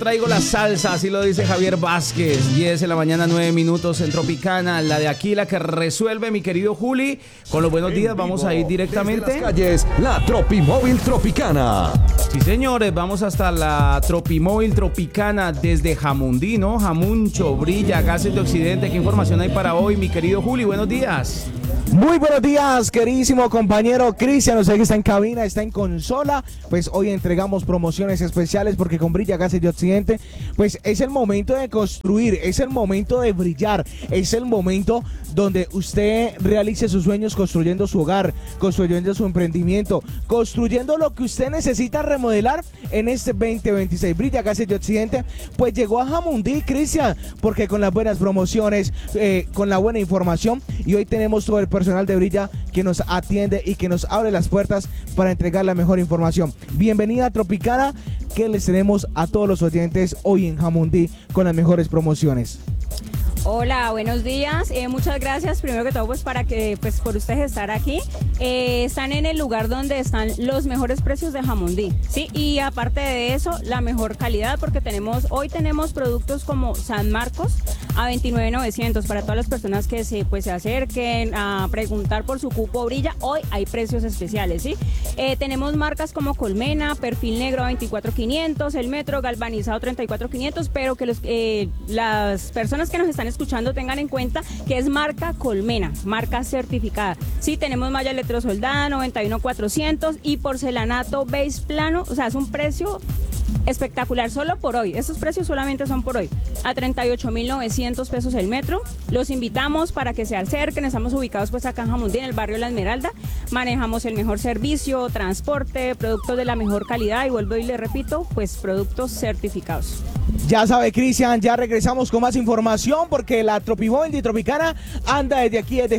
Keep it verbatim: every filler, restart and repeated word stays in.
Traigo la salsa, así lo dice Javier Vázquez. diez de la mañana, nueve minutos en Tropicana. La de aquí, la que resuelve mi querido Juli. Con los buenos días vamos a ir directamente. Desde las calles, la Tropimóvil Tropicana. Sí, señores, vamos hasta la Tropimóvil Tropicana desde Jamundí, ¿no? Jamuncho, Brilla, Gases de Occidente. ¿Qué información hay para hoy, mi querido Juli? Buenos días. Muy buenos días, queridísimo compañero Cristian, usted que está en cabina, está en consola, pues hoy entregamos promociones especiales porque con Brilla Gases de Occidente, pues es el momento de construir, es el momento de brillar, es el momento donde usted realice sus sueños construyendo su hogar, construyendo su emprendimiento, construyendo lo que usted necesita remodelar en este veinte veintiséis. Brilla Gases de Occidente, pues llegó a Jamundí, Cristian, porque con las buenas promociones, eh, con la buena información, y hoy tenemos todo el personal de Brilla que nos atiende y que nos abre las puertas para entregar la mejor información. Bienvenida a Tropicana, que les tenemos a todos los oyentes hoy en Jamundí con las mejores promociones. Hola, buenos días. Eh, muchas gracias, primero que todo, pues para que, pues por ustedes estar aquí. Eh, están en el lugar donde están los mejores precios de Jamundí, ¿sí? Y aparte de eso, la mejor calidad, porque tenemos, hoy tenemos productos como San Marcos a veintinueve mil novecientos para todas las personas que se, pues, se acerquen a preguntar por su cupo Brilla. Hoy hay precios especiales, ¿sí? Eh, tenemos marcas como Colmena, Perfil Negro a veinticuatro mil quinientos, El Metro Galvanizado treinta y cuatro mil quinientos, pero que los, eh, las personas que nos están escuchando tengan en cuenta que es marca Colmena, marca certificada. Sí, tenemos malla electrosoldada noventa y uno mil cuatrocientos y porcelanato beige plano, o sea, es un precio espectacular solo por hoy. Estos precios solamente son por hoy. A treinta y ocho mil novecientos pesos el metro. Los invitamos para que se acerquen. Estamos ubicados pues acá en Jamundí, en el barrio La Esmeralda. Manejamos el mejor servicio, transporte, productos de la mejor calidad y vuelvo y le repito, pues productos certificados. Ya sabe, Cristian, ya regresamos con más información porque la Tropimóvil de Tropicana anda desde aquí, desde